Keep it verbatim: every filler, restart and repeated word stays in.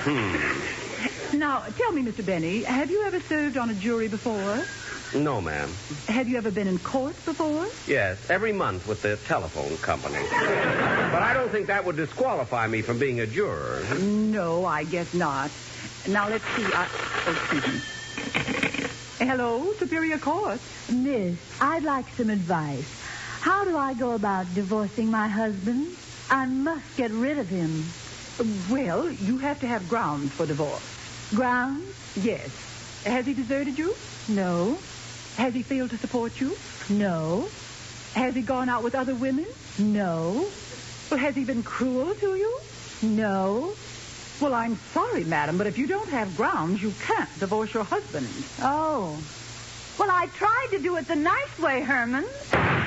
Hmm. Now, tell me, Mister Benny, have you ever served on a jury before? No, ma'am. Have you ever been in court before? Yes, every month with the telephone company. But I don't think that would disqualify me from being a juror. No, I guess not. Now, let's see. I... Oh, excuse me. Hello, Superior Court. Miss, I'd like some advice. How do I go about divorcing my husband? I must get rid of him. Well, you have to have grounds for divorce. Grounds? Yes. Has he deserted you? No. Has he failed to support you? No. Has he gone out with other women? No. Well, has he been cruel to you? No. Well, I'm sorry, madam, but if you don't have grounds, you can't divorce your husband. Oh. Well, I tried to do it the nice way, Herman.